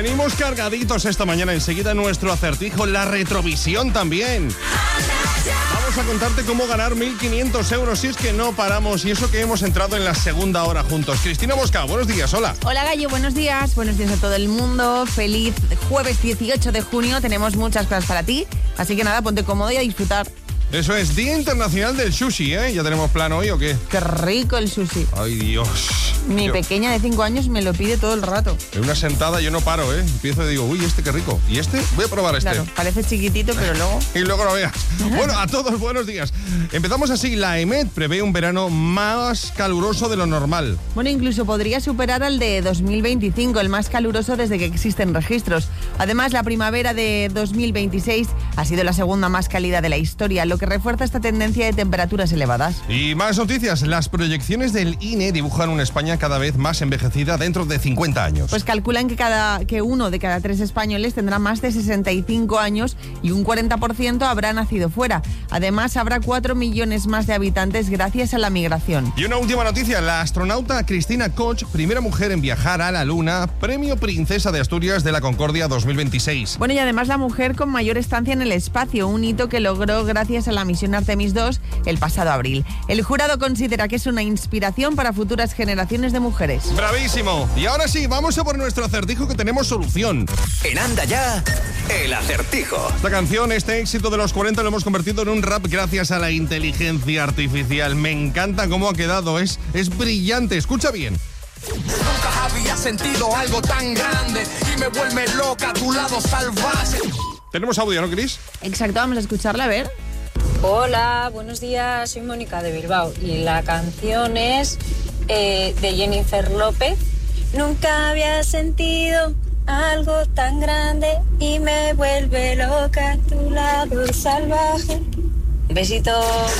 Venimos cargaditos esta mañana. Enseguida nuestro acertijo, la retrovisión también. Vamos a contarte cómo ganar 1.500 euros si es que no paramos. Y eso que hemos entrado en la segunda hora juntos. Cristina Bosca, buenos días, hola. Hola Gallo, buenos días. Buenos días a todo el mundo. Feliz jueves 18 de junio. Tenemos muchas cosas para ti. Así que nada, ponte cómodo y a disfrutar. Eso es, Día Internacional del Sushi, ¿eh? ¿Ya tenemos plan hoy o qué? Qué rico el sushi. Ay, Dios. Mi pequeña de 5 años me lo pide todo el rato. En una sentada yo no paro, ¿eh? Empiezo y digo, uy, este qué rico. ¿Y este? Voy a probar este. Claro, parece chiquitito, pero luego... Y luego lo veas. Bueno, a todos, buenos días. Empezamos así. La EMET prevé un verano más caluroso de lo normal. Bueno, incluso podría superar al de 2025, el más caluroso desde que existen registros. Además, la primavera de 2026 ha sido la segunda más cálida de la historia, lo que refuerza esta tendencia de temperaturas elevadas. Y más noticias. Las proyecciones del INE dibujan una España cada vez más envejecida dentro de 50 años. Pues calculan que uno de cada 3 españoles tendrá más de 65 años y un 40% habrá nacido fuera. Además, habrá 4 millones más de habitantes gracias a la migración. Y una última noticia. La astronauta Cristina Koch, primera mujer en viajar a la Luna, premio Princesa de Asturias de la Concordia 2026. Bueno, y además la mujer con mayor estancia en el espacio, un hito que logró gracias a la misión Artemis II el pasado abril. El jurado considera que es una inspiración para futuras generaciones de mujeres. ¡Bravísimo! Y ahora sí, vamos a por nuestro acertijo, que tenemos solución. En Anda Ya, el acertijo. Esta canción, este éxito de los 40, lo hemos convertido en un rap gracias a la inteligencia artificial. Me encanta cómo ha quedado, es brillante. Escucha bien. Nunca había sentido algo tan grande y me vuelve loca a tu lado salvaje. Tenemos audio, ¿no, Cris? Exacto, vamos a escucharla, a ver. Hola, buenos días, soy Mónica de Bilbao y la canción es de Jennifer López. Nunca había sentido algo tan grande y me vuelve loca a tu lado salvaje. Un besito.